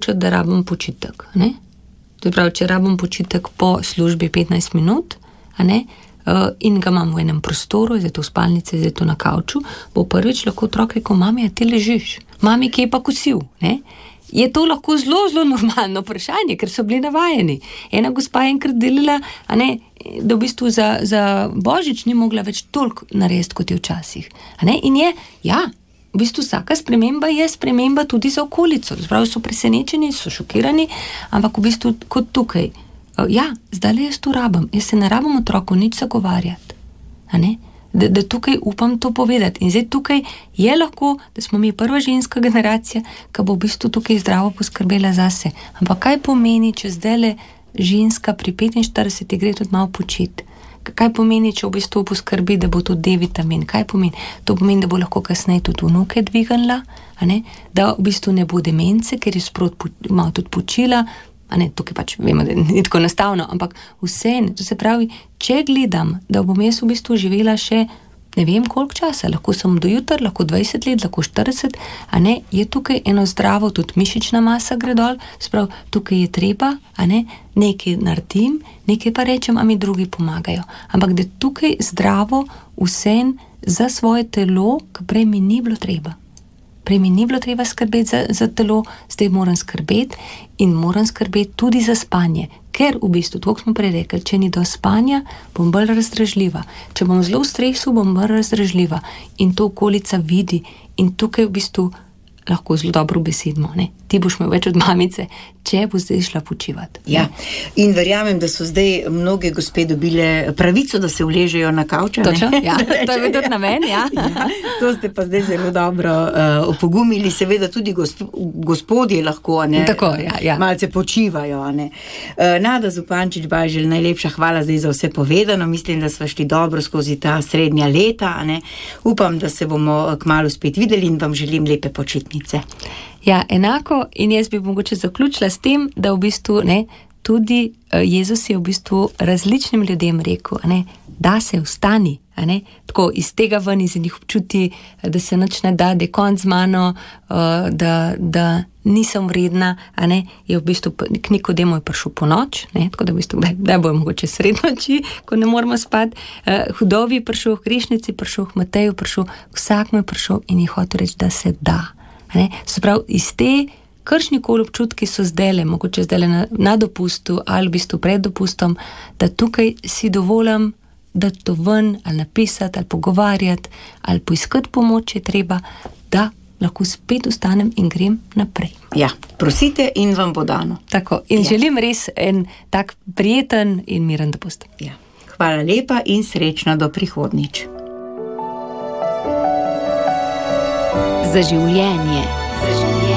razmišljati, da rabim počitek, ne? To je pravi, če rabim počitek po službi 15 minut, ne? In ga imam v enem prostoru, zdaj to v spalnici, zdaj to na kavču, bo prvič lahko otrok rekel, mami, a ti ležiš? Mami, kje je pa kosil? Ne? Je to lahko zelo, zelo normalno vprašanje, ker so bili navajeni. Ena gospa je enkrat delila, da v bistvu za Božič ni mogla več toliko narediti, kot je včasih. In je, v bistvu vsaka sprememba je sprememba tudi za okolico. Zpravi so presenečeni, so šokirani, ampak v bistvu kot tukaj. Zdaj jaz to rabim. Jaz se ne rabim otroku nič zagovarjati. Da tukaj upam to povedati. In zdaj tukaj je lahko, da smo mi prva ženska generacija, ki bo v bistvu tukaj zdravo poskrbela zase. Ampak kaj pomeni, če zdajle ženska pri 45 gre tudi malo počiti? Kaj pomeni, če v bistvu poskrbi, da bo tudi D-vitamin? Kaj pomeni? To pomeni, da bo lahko kasneje tudi vnuke dvignila, da v bistvu ne bo demence, ker je sprot malo tudi počila. Tukaj pač vemo, da ni tako enostavno, ampak vse, to se pravi, če gledam, da bom jaz v bistvu živela še ne vem koliko časa, lahko sem do jutra, lahko 20 let, lahko 40, je tukaj eno zdravo, tudi mišična masa gre dol, sprav, tukaj je treba, nekaj naredim, nekaj pa rečem, a mi drugi pomagajo. Ampak da tukaj zdravo vse za svoje telo, ki prej mi ni bilo treba. Prej mi ni bilo treba skrbeti za telo, zdaj moram skrbeti in moram skrbeti tudi za spanje. Ker v bistvu, tako smo prej rekli, če ni do spanja, bom bolj razdražljiva. Če bom zelo v stresu, bom bolj razdražljiva. In to okolica vidi. In tukaj v bistvu lahko zelo dobro besedimo. Ti boš imel več od mamice, če bo zdaj šla počivati. Ja, in verjamem, da so zdaj mnoge gospe dobile pravico, da se uležejo na kavča. Točno, ja, to je tudi namen, ja. To ste pa zdaj zelo dobro opogumili, seveda tudi gospodje lahko, Tako, ja. Malce počivajo, Nada Zupančič Bajželj, najlepša hvala zdaj za vse povedano, mislim, da sva šli dobro skozi ta srednja leta, Upam, da se bomo kmalu spet videli in vam želim lepe počitnice. Ja, enako, in jaz bi mogoče zaključila s tem, da v bistvu, tudi Jezus je v bistvu različnim ljudem rekel, da se vstani, tako iz tega ven, iz njih občuti, da se nič ne da, da je konc z mano, da nisem vredna, je v bistvu k Nikodemu je prišel po noč, tako da v bistvu, da bo mogoče sred noči, ko ne moramo spati, hudovi je prišel, grešnici prišel, Mateju prišel, vsak mu je prišel in je hotel reči, da se da. Se pravi, iz te kršnikoli občutki so zdajle, mogoče zdajle na dopustu ali v bistvu pred dopustom, da tukaj si dovolim, da to ven ali napisati, ali pogovarjati, ali poiskati pomoč, če treba, da lahko spet vstanem in grem naprej. Ja, prosite in vam bo dano. Tako, in želim res en tak prijeten in miren dopust. Ja. Hvala lepa in srečno do prihodnjič. Za življenje.